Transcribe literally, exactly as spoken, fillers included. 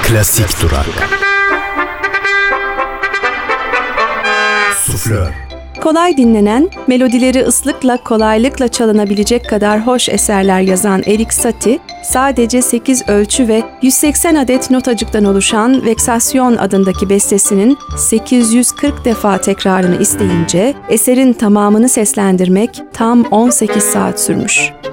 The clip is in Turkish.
Klasik Durak. Suflör. Kolay dinlenen, melodileri ıslıkla kolaylıkla çalınabilecek kadar hoş eserler yazan Erik Satie, sadece sekiz ölçü ve yüz seksen adet notacıktan oluşan Vexation adındaki bestesinin sekiz yüz kırk defa tekrarını isteyince, eserin tamamını seslendirmek tam on sekiz saat sürmüş.